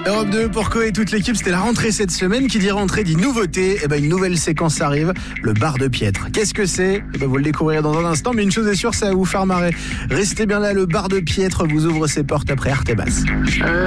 Europe 2 pour Co et toute l'équipe, c'était la rentrée cette semaine. Qui dit rentrée dit nouveauté. Une nouvelle séquence arrive, le bar de Piètre. Qu'est-ce que c'est ? Vous le découvrirez dans un instant, mais une chose est sûre, ça va vous faire marrer. Restez bien là, le bar de Piètre vous ouvre ses portes après Arte Basse.